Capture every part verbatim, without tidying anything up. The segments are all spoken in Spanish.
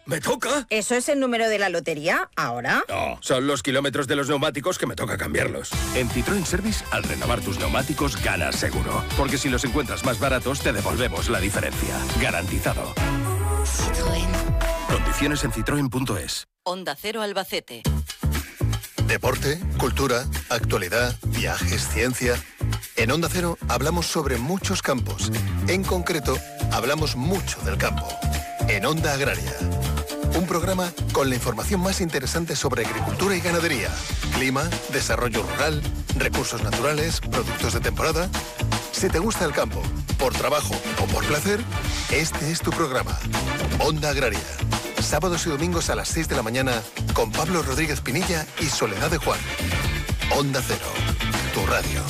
¿Me toca? ¿Eso es el número de la lotería ahora? No, son los kilómetros de los neumáticos que me toca cambiarlos. En Citroën Service, al renovar tus neumáticos, ganas seguro. Porque si los encuentras más baratos, te devolvemos la diferencia. Garantizado. Citroën. Condiciones en citroen punto es. Onda Cero Albacete. Deporte, cultura, actualidad, viajes, ciencia. En Onda Cero hablamos sobre muchos campos. En concreto, hablamos mucho del campo. En Onda Agraria. Un programa con la información más interesante sobre agricultura y ganadería, clima, desarrollo rural, recursos naturales, productos de temporada. Si te gusta el campo, por trabajo o por placer, este es tu programa. Onda Agraria. Sábados y domingos a las seis de la mañana con Pablo Rodríguez Pinilla y Soledad de Juan. Onda Cero, tu radio.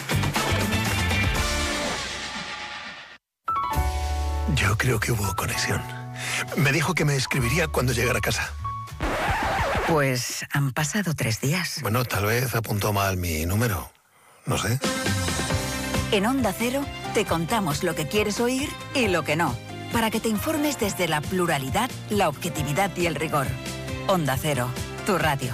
Yo creo que hubo conexión. Me dijo que me escribiría cuando llegara a casa. Pues han pasado tres días. Bueno, tal vez apuntó mal mi número. No sé. En Onda Cero te contamos lo que quieres oír y lo que no, para que te informes desde la pluralidad, la objetividad y el rigor. Onda Cero, tu radio.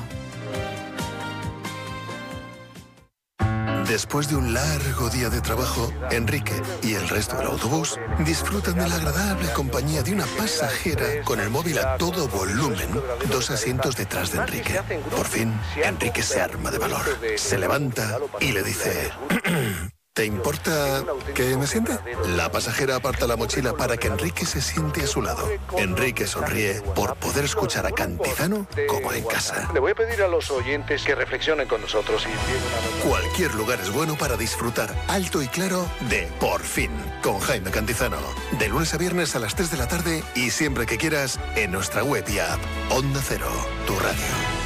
Después de un largo día de trabajo, Enrique y el resto del autobús disfrutan de la agradable compañía de una pasajera con el móvil a todo volumen, dos asientos detrás de Enrique. Por fin, Enrique se arma de valor, se levanta y le dice... ¿Te importa que me siente? La pasajera aparta la mochila para que Enrique se siente a su lado. Enrique sonríe por poder escuchar a Cantizano como en casa. Le voy a pedir a los oyentes que reflexionen con nosotros y... Cualquier lugar es bueno para disfrutar alto y claro de Por Fin, con Jaime Cantizano. De lunes a viernes a las tres de la tarde y siempre que quieras en nuestra web y app. Onda Cero, tu radio.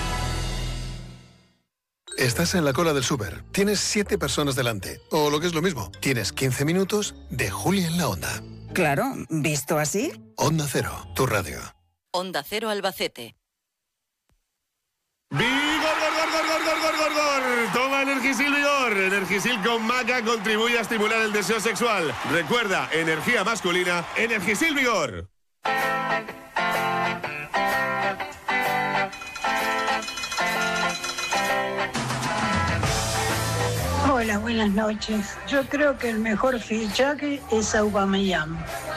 Estás en la cola del súper, tienes siete personas delante, o lo que es lo mismo, tienes quince minutos de Julia en la Onda. Claro, ¿visto así? Onda Cero, tu radio. Onda Cero Albacete. ¡Vigor, gor, gor, gor, gor, gor, gor, gor! Toma Energisil Vigor. Energisil con maca contribuye a estimular el deseo sexual. Recuerda, energía masculina, Energisil Vigor. Hola, buenas noches. Yo creo que el mejor fichaje es Aubameyang.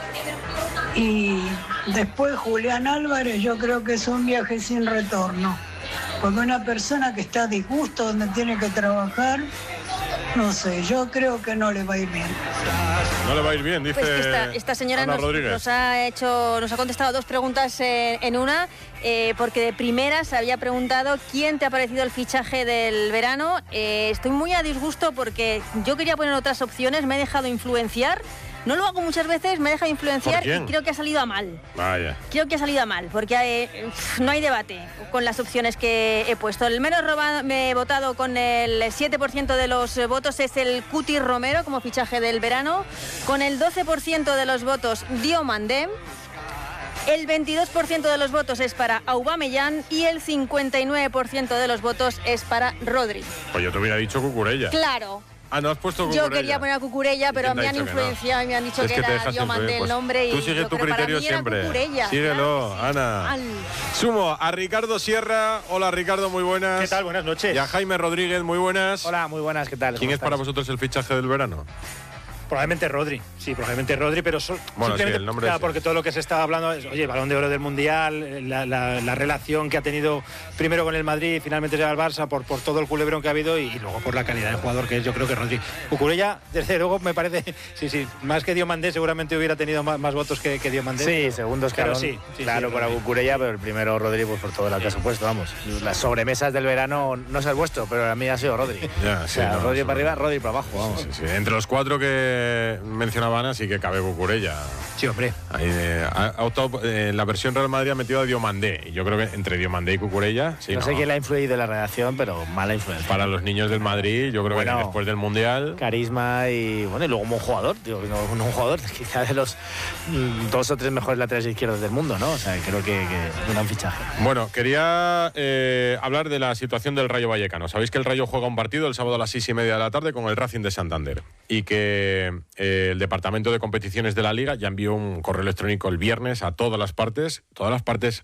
Y después Julián Álvarez, yo creo que es un viaje sin retorno. Porque una persona que está a disgusto donde tiene que trabajar, no sé, yo creo que no le va a ir bien. No le va a ir bien, dice pues esta, esta señora Ana nos, Rodríguez. nos ha hecho, nos ha contestado dos preguntas en, en una, eh, porque de primera se había preguntado quién te ha parecido el fichaje del verano. Eh, estoy muy a disgusto porque yo quería poner otras opciones, me he dejado influenciar. No lo hago muchas veces, me deja influenciar y creo que ha salido a mal. Vaya. Creo que ha salido a mal, porque eh, no hay debate con las opciones que he puesto. El menos roba, me he votado con el siete por ciento de los votos es el Cuti Romero como fichaje del verano. Con el doce por ciento de los votos, Diomandé. El veintidós por ciento de los votos es para Aubameyang y el cincuenta y nueve por ciento de los votos es para Rodri. Pues yo te hubiera dicho Cucurella. Claro. Ah, no has puesto Cucurella. Yo quería poner a Cucurella, pero me han influenciado no? y me han dicho es que, que era Diomandé el nombre. Tú y sigues yo, tu pero criterio para mí siempre. Era Cucurella, Síguelo, claro, Ana. Al... Sumo a Ricardo Sierra. Hola, Ricardo, muy buenas. ¿Qué tal? Buenas noches. Y a Jaime Rodríguez, muy buenas. Hola, muy buenas, ¿qué tal? ¿Quién es estás? para vosotros el fichaje del verano? Probablemente Rodri, sí, probablemente Rodri, pero so, bueno, simplemente sí, el nombre claro, es... porque todo lo que se estaba hablando es, oye, Balón de Oro del Mundial, la, la, la relación que ha tenido primero con el Madrid, finalmente llega al Barça por, por todo el culebrón que ha habido y, y luego por la calidad de jugador que es, yo creo que Rodri. Cucurella, desde luego, me parece, sí, sí, más que Diomandé seguramente hubiera tenido más, más votos que, que Diomandé. Sí, segundo escalón, sí, sí, claro, sí, para Cucurella, pero el primero Rodri, pues por todo lo que ha supuesto, vamos. Las sobremesas del verano no es el vuestro, pero a mí ha sido Rodri. Ya, o sí, sea, no, Rodri no, para no. arriba, Rodri para abajo, vamos. Sí, sí. Entre los cuatro que mencionaban, sí que cabe Cucurella. Sí, hombre. Ahí, eh, ha, ha optado, eh, la versión Real Madrid ha metido a Diomandé. Y yo creo que entre Diomandé y Cucurella, sí, no, no sé quién le ha influido en la redacción, pero mala influencia. Para los niños del Madrid, yo creo bueno, que después del Mundial. Carisma y bueno, y luego como un jugador, digo, no, no un jugador, quizá de los mm, dos o tres mejores laterales izquierdos del mundo, ¿no? O sea, creo que, que un gran fichaje. Bueno, quería eh, hablar de la situación del Rayo Vallecano. Sabéis que el Rayo juega un partido el sábado a las seis y media de la tarde con el Racing de Santander. Y que eh, el Departamento de Competiciones de la Liga ya envió un correo electrónico el viernes a todas las partes, todas las partes